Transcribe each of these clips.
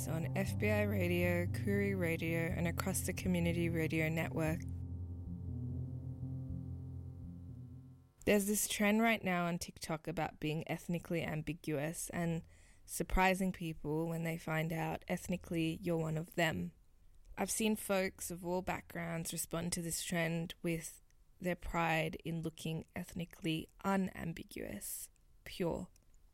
on FBI Radio, Koori Radio and across the Community Radio Network. There's this trend right now on TikTok about being ethnically ambiguous and surprising people when they find out ethnically you're one of them. I've seen folks of all backgrounds respond to this trend with their pride in looking ethnically unambiguous, pure.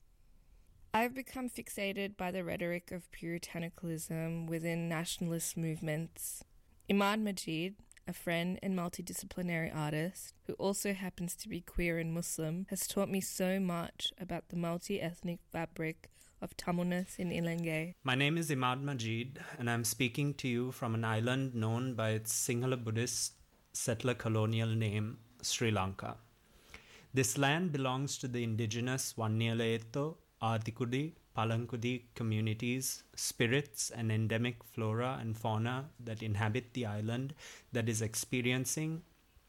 I've become fixated by the rhetoric of puritanicalism within nationalist movements. Imad Majid, a friend and multidisciplinary artist who also happens to be queer and Muslim, has taught me so much about the multi-ethnic fabric of Tamilness in Ilangay. My name is Imad Majid, and I'm speaking to you from an island known by its Sinhala Buddhist settler colonial name, Sri Lanka. This land belongs to the indigenous Wanniyalaetto, Aathikudi, Palankudi communities, spirits and endemic flora and fauna that inhabit the island that is experiencing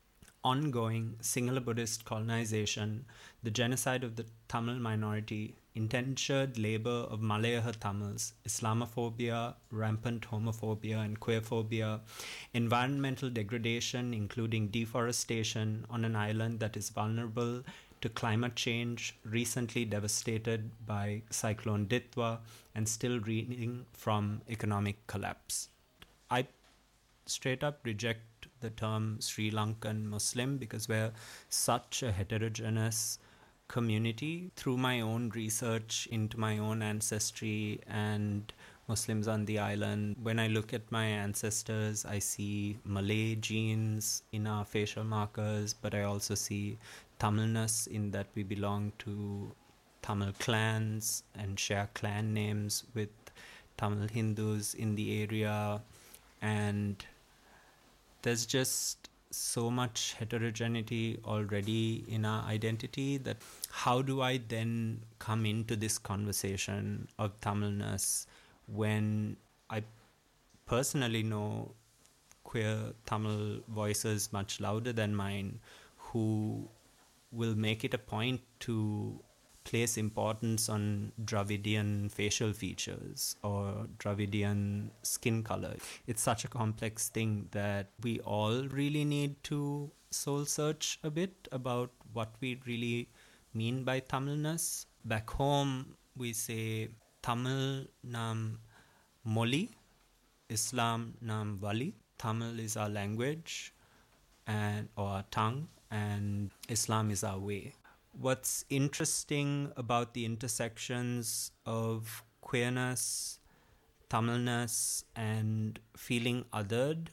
ongoing Sinhala Buddhist colonization, the genocide of the Tamil minority, indentured labor of Malayaha Tamils, Islamophobia, rampant homophobia and queerphobia, environmental degradation including deforestation on an island that is vulnerable to climate change, recently devastated by Cyclone Ditwa and still reeling from economic collapse. I straight up reject the term Sri Lankan Muslim because we're such a heterogeneous community. Through my own research into my own ancestry and Muslims on the island, when I look at my ancestors, I see Malay genes in our facial markers, but I also see Tamilness in that we belong to Tamil clans and share clan names with Tamil Hindus in the area, and there's just so much heterogeneity already in our identity that how do I then come into this conversation of Tamilness when I personally know queer Tamil voices much louder than mine who will make it a point to place importance on Dravidian facial features or Dravidian skin color. It's such a complex thing that we all really need to soul search a bit about what we really mean by Tamilness. Back home, we say Tamil nam moli, Islam nam wali. Tamil is our language and or our tongue, and Islam is our way. What's interesting about the intersections of queerness, Tamilness, and feeling othered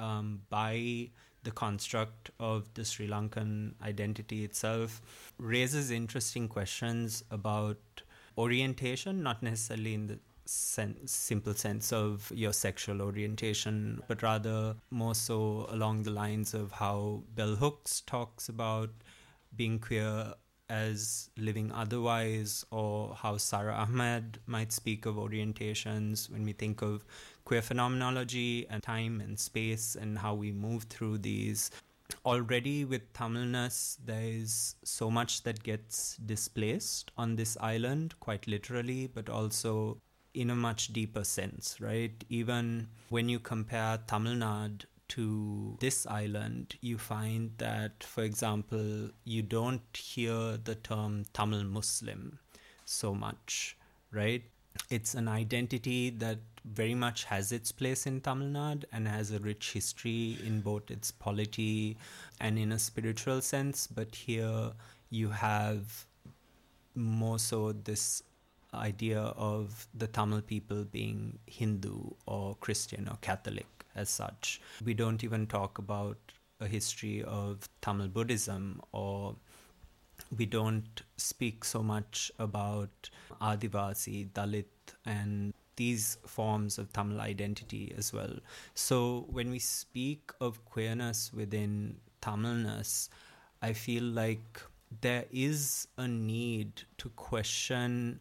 by the construct of the Sri Lankan identity itself raises interesting questions about orientation, not necessarily in the simple sense of your sexual orientation, but rather more so along the lines of how Bell Hooks talks about being queer as living otherwise, or how Sara Ahmed might speak of orientations when we think of queer phenomenology and time and space and how we move through these. Already with Tamilness, there is so much that gets displaced on this island, quite literally, but also in a much deeper sense, right? Even when you compare Tamil Nadu to this island, you find that, for example, you don't hear the term Tamil Muslim so much, right? It's an identity that very much has its place in Tamil Nadu and has a rich history in both its polity and in a spiritual sense. But here you have more so this idea of the Tamil people being Hindu or Christian or Catholic as such. We don't even talk about a history of Tamil Buddhism, or we don't speak so much about Adivasi, Dalit, and these forms of Tamil identity as well. So when we speak of queerness within Tamilness, I feel like there is a need to question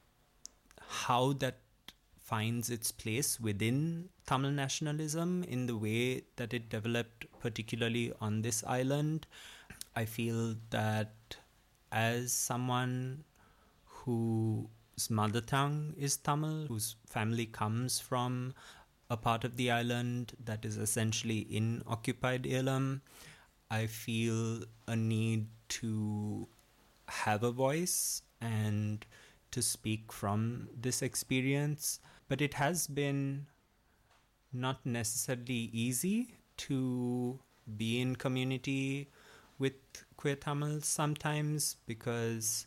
how that finds its place within Tamil nationalism in the way that it developed, particularly on this island. I feel that as someone who mother tongue is Tamil, whose family comes from a part of the island that is essentially in occupied Elam, I feel a need to have a voice and to speak from this experience. But it has been not necessarily easy to be in community with queer Tamils sometimes, because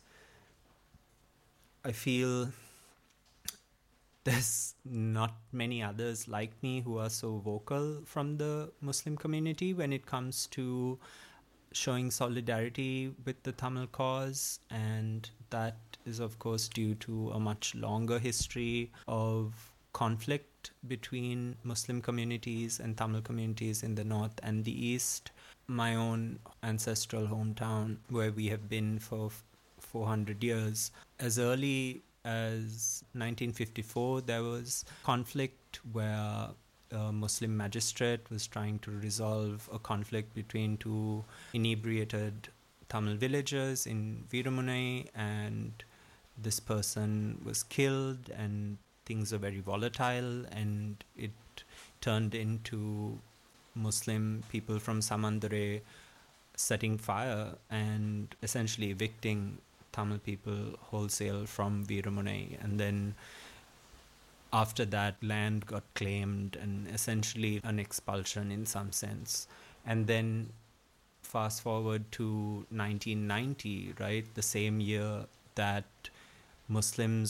I feel there's not many others like me who are so vocal from the Muslim community when it comes to showing solidarity with the Tamil cause, and that is of course due to a much longer history of conflict between Muslim communities and Tamil communities in the north and the east. My own ancestral hometown, where we have been for 400 years, as early as 1954 there was conflict where a Muslim magistrate was trying to resolve a conflict between two inebriated Tamil villagers in Veeramunai, and this person was killed, and things are very volatile, and it turned into Muslim people from Samandare setting fire and essentially evicting Tamil people wholesale from Veeramunai. And then after that, land got claimed and essentially an expulsion in some sense. And then fast forward to 1990, right, the same year that Muslims